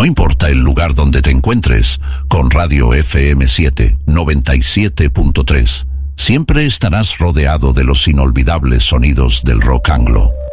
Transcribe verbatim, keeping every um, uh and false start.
No importa el lugar donde te encuentres, con Radio F M siete, noventa y siete punto tres, siempre estarás rodeado de los inolvidables sonidos del rock anglo.